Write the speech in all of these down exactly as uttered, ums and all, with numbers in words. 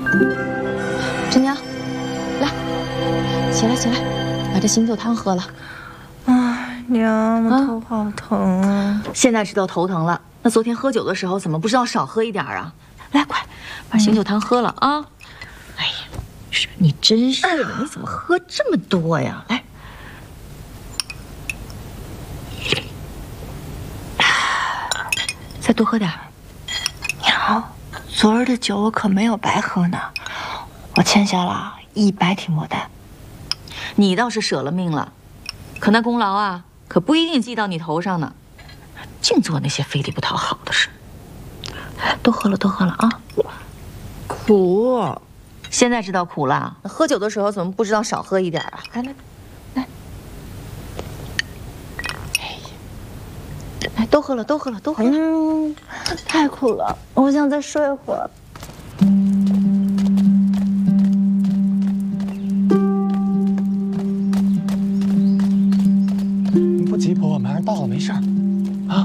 真娘，来，起来起来，把这醒酒汤喝了。 哎，娘，我头好疼啊！ 现在知道头疼了，那昨天喝酒的时候怎么不知道少喝一点啊？来，快把醒酒汤喝了啊！哎呀，是你真是的，你怎么喝这么多呀？来。 再多喝点。 娘，昨儿的酒我可没有白喝呢，我欠下了一百挺莫单。 你倒是舍了命了，可那功劳啊，可不一定记到你头上呢。净做那些费力不讨好的事。多喝了，多喝了啊！ 苦， 现在知道苦了。喝酒的时候怎么不知道少喝一点啊？来来来，哎呀，来多喝了，多喝了，多喝了。 嗯，太苦了，我想再睡会儿。 你不急，婆婆，马上到了，没事儿，啊。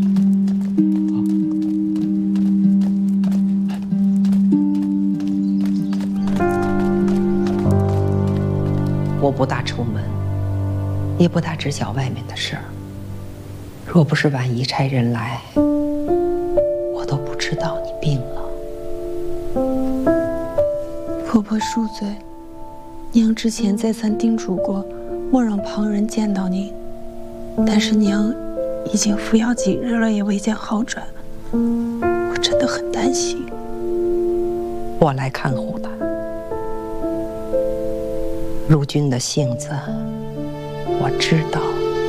我不大出门，也不大知晓外面的事儿。若不是婉仪差人来，我都不知道你病了。 婆婆恕罪，娘之前再三叮嘱过，莫让旁人见到您。但是娘已经服药几日了，也未见好转，我真的很担心。 我来看护她。 如君的性子，我知道，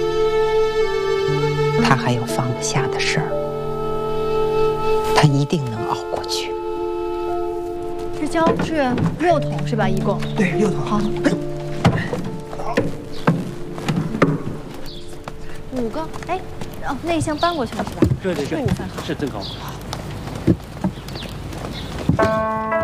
他还有放不下的事儿，他一定能熬过去。 这胶是六桶是吧？一共对，六桶。 好，五个。哎，哦，那一箱搬过去了是吧？ 对对对， 是午饭好。 是正好。